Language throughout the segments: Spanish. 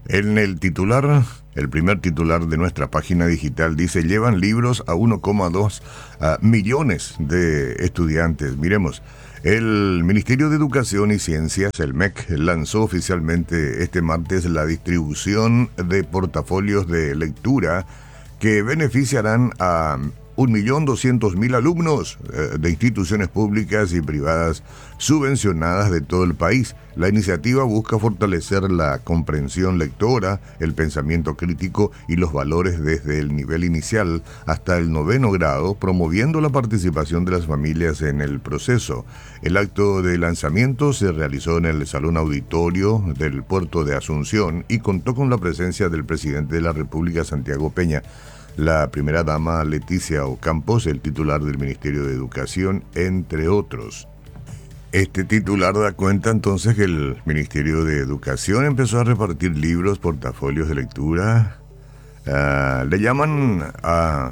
En el titular, el primer titular de nuestra página digital dice: llevan libros a 1,2 millones de estudiantes. Miremos, el Ministerio de Educación y Ciencias, el MEC, lanzó oficialmente este martes la distribución de portafolios de lectura que beneficiarán a 1.200.000 alumnos de instituciones públicas y privadas subvencionadas de todo el país. La iniciativa busca fortalecer la comprensión lectora, el pensamiento crítico y los valores desde el nivel inicial hasta el 9º grado, promoviendo la participación de las familias en el proceso. El acto de lanzamiento se realizó en el Salón Auditorio del Puerto de Asunción y contó con la presencia del presidente de la República, Santiago Peña, la primera dama Leticia Ocampos, el titular del Ministerio de Educación, entre otros. Este titular da cuenta entonces que el Ministerio de Educación empezó a repartir libros, portafolios de lectura. Le llaman a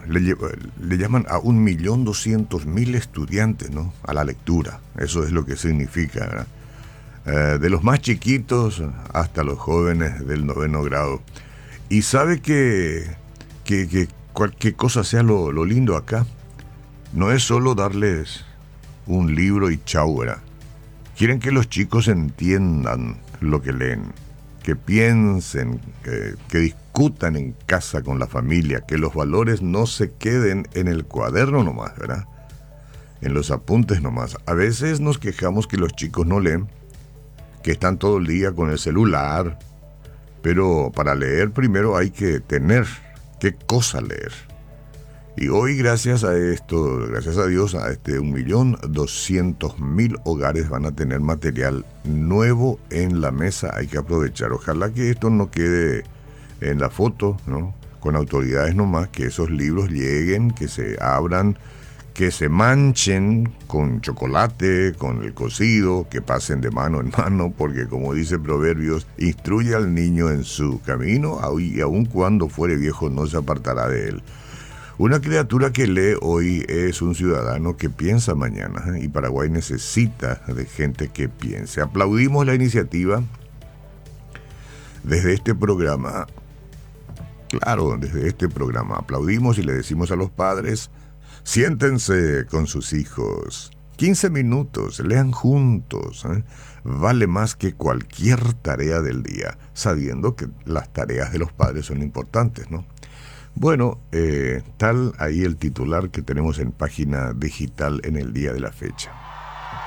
1.200.000 estudiantes, ¿no?, a la lectura. Eso es lo que significa, de los más chiquitos hasta los jóvenes del 9º grado. Y sabe que cualquier cosa sea lo lindo acá, no es solo darles un libro y chau, ¿verdad? Quieren que los chicos entiendan lo que leen, que piensen, que discutan en casa con la familia, que los valores no se queden en el cuaderno nomás, ¿verdad?, en los apuntes nomás. A veces nos quejamos que los chicos no leen, que están todo el día con el celular, pero para leer primero hay que tener qué cosa leer. Y hoy, gracias a esto, gracias a Dios, a 1.200.000 hogares van a tener material nuevo en la mesa. Hay que aprovechar. Ojalá que esto no quede en la foto, ¿no?, con autoridades nomás, que esos libros lleguen, que se abran, que se manchen con chocolate, con el cocido, que pasen de mano en mano, porque como dice Proverbios, instruye al niño en su camino, y aun cuando fuere viejo no se apartará de él. Una criatura que lee hoy es un ciudadano que piensa mañana, y Paraguay necesita de gente que piense. Aplaudimos la iniciativa desde este programa. Claro, desde este programa aplaudimos y le decimos a los padres: siéntense con sus hijos, 15 minutos, lean juntos, vale más que cualquier tarea del día, sabiendo que las tareas de los padres son importantes, ¿no? Bueno, tal ahí el titular que tenemos en página digital en el día de la fecha.